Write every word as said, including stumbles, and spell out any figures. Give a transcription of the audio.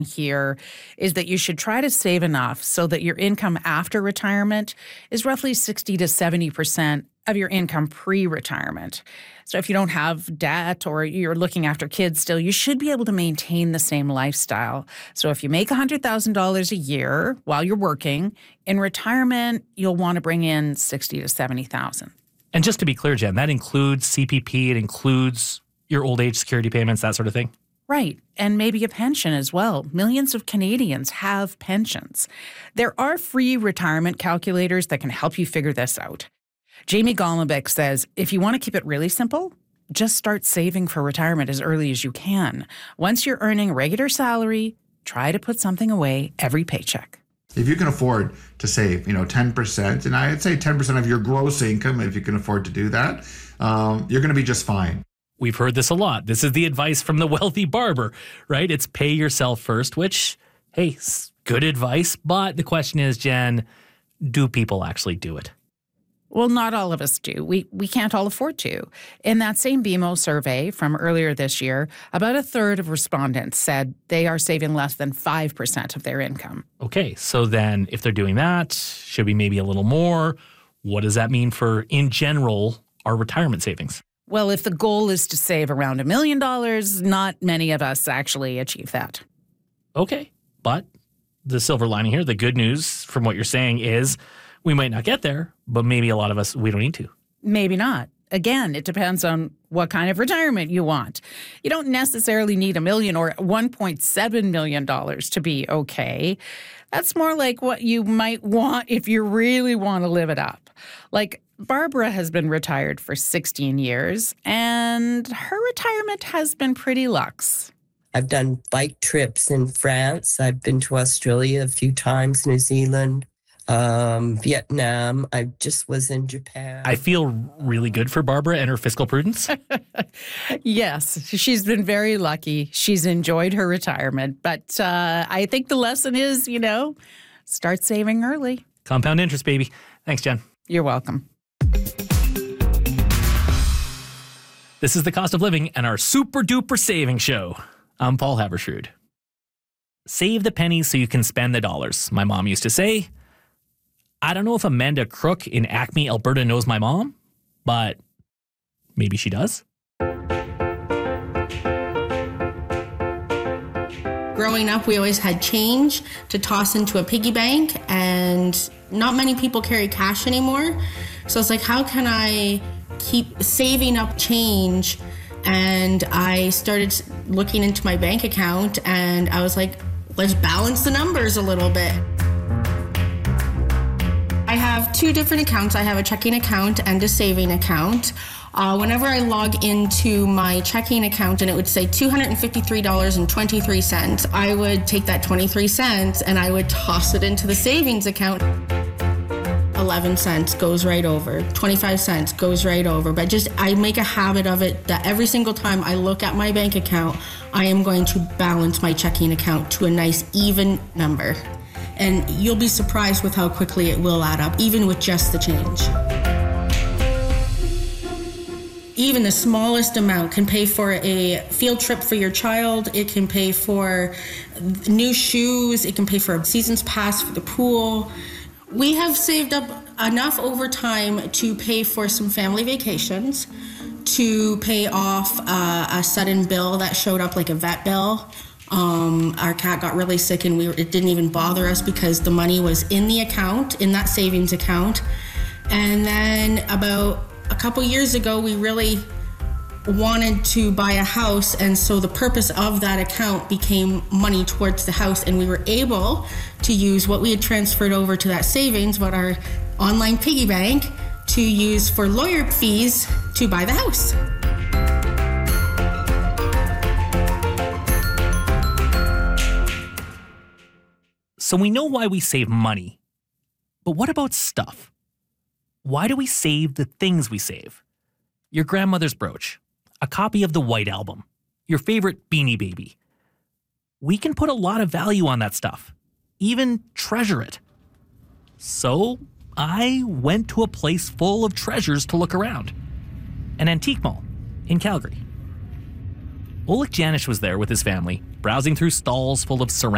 here is that you should try to save enough so that your income after retirement is roughly sixty to seventy percent of your income pre-retirement. So if you don't have debt or you're looking after kids still, you should be able to maintain the same lifestyle. So if you make one hundred thousand dollars a year while you're working, in retirement, you'll want to bring in sixty to seventy thousand dollars. And just to be clear, Jen, that includes C P P, it includes your old age security payments, that sort of thing? Right. And maybe a pension as well. Millions of Canadians have pensions. There are free retirement calculators that can help you figure this out. Jamie Golombek says, if you want to keep it really simple, just start saving for retirement as early as you can. Once you're earning a regular salary, try to put something away every paycheck. If you can afford to save, you know, ten percent, and I'd say ten percent of your gross income, if you can afford to do that, um, you're going to be just fine. We've heard this a lot. This is the advice from the wealthy barber, right? It's pay yourself first, which, hey, good advice. But the question is, Jen, do people actually do it? Well, not all of us do. We we can't all afford to. In that same B M O survey from earlier this year, about a third of respondents said they are saving less than five percent of their income. Okay, so then if they're doing that, should be maybe a little more. What does that mean for, in general, our retirement savings? Well, if the goal is to save around a million dollars, not many of us actually achieve that. Okay, but the silver lining here, the good news from what you're saying is we might not get there, but maybe a lot of us, we don't need to. Maybe not. Again, it depends on what kind of retirement you want. You don't necessarily need a million or one point seven million dollars to be okay. That's more like what you might want if you really want to live it up. Like Barbara has been retired for sixteen years, and her retirement has been pretty luxe. I've done bike trips in France. I've been to Australia a few times, New Zealand, um, Vietnam. I just was in Japan. I feel really good for Barbara and her fiscal prudence. Yes, she's been very lucky. She's enjoyed her retirement. But uh, I think the lesson is, you know, start saving early. Compound interest, baby. Thanks, Jen. You're welcome. This is The Cost of Living and our super duper saving show. I'm Paul Haberstrood. Save the pennies so you can spend the dollars, my mom used to say. I don't know if Amanda Crook in Acme, Alberta knows my mom, but maybe she does. Growing up, we always had change to toss into a piggy bank, and not many people carry cash anymore. So it's like, how can I keep saving up change? And I started looking into my bank account, and I was like, let's balance the numbers a little bit. I have two different accounts. I have a checking account and a saving account. Uh, whenever I log into my checking account and it would say two hundred fifty-three dollars and twenty-three cents, I would take that twenty-three cents and I would toss it into the savings account. eleven cents goes right over, twenty-five cents goes right over. But just, I make a habit of it that every single time I look at my bank account, I am going to balance my checking account to a nice even number. And you'll be surprised with how quickly it will add up, even with just the change. Even the smallest amount can pay for a field trip for your child. It can pay for new shoes. It can pay for a season's pass for the pool. We have saved up enough over time to pay for some family vacations, to pay off uh, a sudden bill that showed up, like a vet bill. Um, our cat got really sick and we were, it didn't even bother us because the money was in the account, in that savings account. And then about a couple years ago, we really wanted to buy a house, and so the purpose of that account became money towards the house, and we were able to use what we had transferred over to that savings, but our online piggy bank, to use for lawyer fees to buy the house. So we know why we save money, but what about stuff? Why do we save the things we save? Your grandmother's brooch, a copy of the White Album, your favorite Beanie Baby. We can put a lot of value on that stuff, even treasure it. So I went to a place full of treasures to look around, an antique mall in Calgary. Oleg Janish was there with his family, browsing through stalls full of ceramic